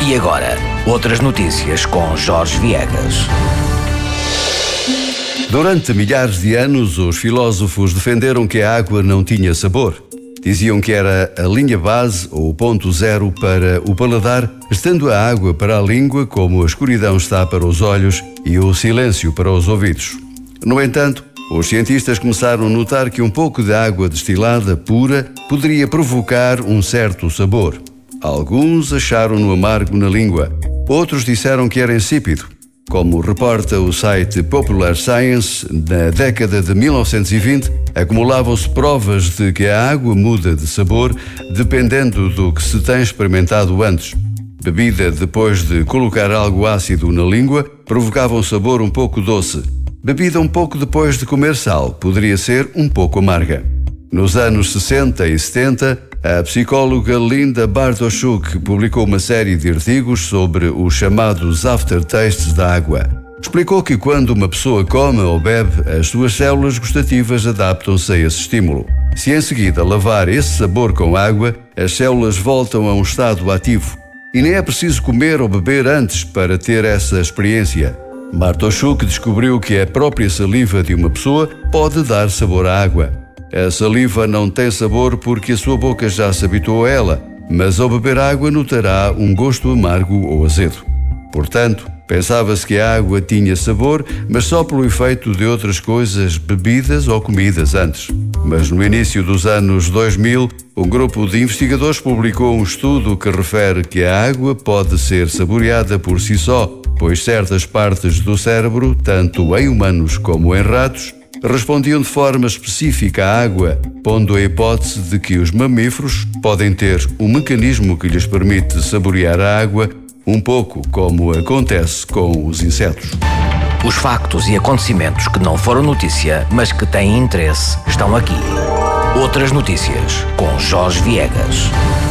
E agora, outras notícias com Jorge Viegas. Durante milhares de anos, os filósofos defenderam que a água não tinha sabor. Diziam que era a linha base ou o ponto zero para o paladar, estando a água para a língua como a escuridão está para os olhos e o silêncio para os ouvidos. No entanto, os cientistas começaram a notar que um pouco de água destilada pura poderia provocar um certo sabor. Alguns acharam-no amargo na língua, outros disseram que era insípido. Como reporta o site Popular Science, na década de 1920, acumulavam-se provas de que a água muda de sabor dependendo do que se tem experimentado antes. Bebida depois de colocar algo ácido na língua provocava um sabor um pouco doce. Bebida um pouco depois de comer sal poderia ser um pouco amarga. Nos anos 60 e 70, a psicóloga Linda Bartoshuk publicou uma série de artigos sobre os chamados aftertastes da água. Explicou que quando uma pessoa come ou bebe, as suas células gustativas adaptam-se a esse estímulo. Se em seguida lavar esse sabor com água, as células voltam a um estado ativo. E nem é preciso comer ou beber antes para ter essa experiência. Bartoshuk descobriu que a própria saliva de uma pessoa pode dar sabor à água. A saliva não tem sabor porque a sua boca já se habituou a ela, mas ao beber água notará um gosto amargo ou azedo. Portanto, pensava-se que a água tinha sabor, mas só pelo efeito de outras coisas bebidas ou comidas antes. Mas no início dos anos 2000, um grupo de investigadores publicou um estudo que refere que a água pode ser saboreada por si só, pois certas partes do cérebro, tanto em humanos como em ratos, respondiam de forma específica à água, pondo a hipótese de que os mamíferos podem ter um mecanismo que lhes permite saborear a água, um pouco como acontece com os insetos. Os factos e acontecimentos que não foram notícia, mas que têm interesse, estão aqui. Outras notícias com Jorge Viegas.